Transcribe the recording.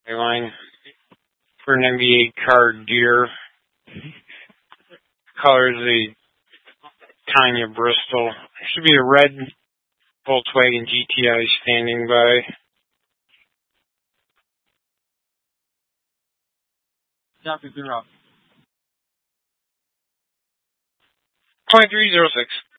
line for an NBA card deer. Colors the Tanya Bristol. Should be a red Volkswagen GTI standing by. Copy, 2306.